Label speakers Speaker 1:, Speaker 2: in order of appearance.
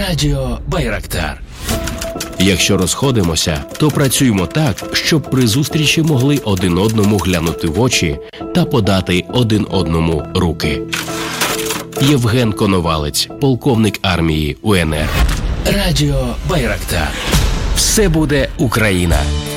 Speaker 1: Радіо Байрактар.
Speaker 2: Якщо розходимося, то працюємо так, щоб при зустрічі могли один одному глянути в очі та подати один одному руки. Євген Коновалець, полковник армії УНР.
Speaker 1: Радіо Байрактар.
Speaker 2: Все буде Україна.